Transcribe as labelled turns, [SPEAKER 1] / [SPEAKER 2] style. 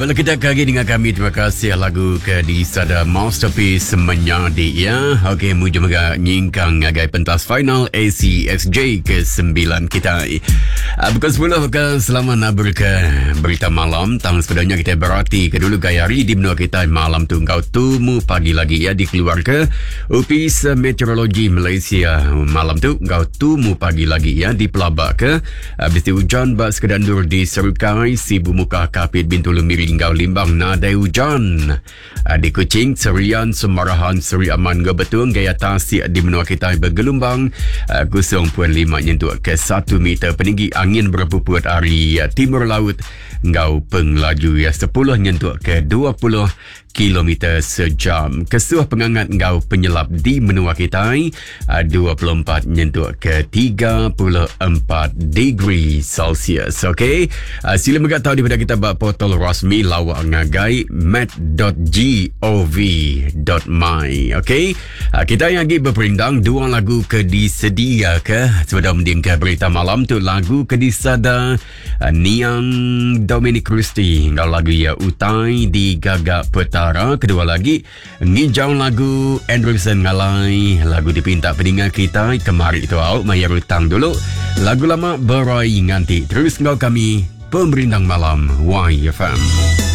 [SPEAKER 1] Bila kita kagi dengan kami, terima kasih lagu ke di sada Masterpiece Menyadi ya. Okey, mu juga nyingkang agai pentas final ACSJ ke-9 kita. Pukul 10 ke selamat nabur ke berita malam. Tahun sebenarnya kita berarti ke dulu gaya hari di benua kita malam tu kau tumu pagi lagi ya dikeluar ke Upis Meteorologi Malaysia malam tu kau tumu pagi lagi ya di Pelabak ke. Habis itu hujan bak sekedandur di Serukai, Sibu Muka, Kapit, Bintulu, Miri, Ngau, Limbang, nadai hujan. Di Kuching, Serian, Semarahan, Seri Aman, Gebetung, Gaya Tasik di menua kita bergelombang 0.5 nyentuh ke 1 meter. Peninggi angin berpuput dari timur laut Ngau penglaju ya 10 nyentuh ke 20 kilometer sejam. Kesuh pengangat Ngau penyelap di menua kita 24 nyentuh ke 34 degree Celsius. Okey, sila mereka tahu daripada kita buat portal rasmi lawak ngagai mat.gov.my. Okey, kita yang lagi berperindang dua lagu ke disedia ke sebelum mending ke berita malam tu lagu ke disada Niang Dominic Christie ngau lagu ya Utai di Gagak Petara. Kedua lagi ngijau lagu Anderson Ngalai, lagu dipinta pendengar kita kemari itu awak maya rutang dulu lagu lama berai nganti terus ngau kami pemerintang malam YFM.